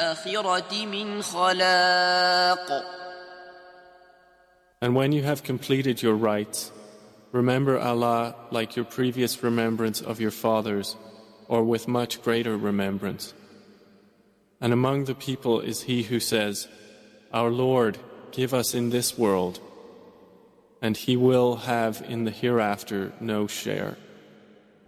الآخرة من خلاق. And when you have completed your rites, remember Allah like your previous remembrance of your fathers, or with much greater remembrance. And among the people is he who says, Our Lord, give us in this world, and he will have in the hereafter no share.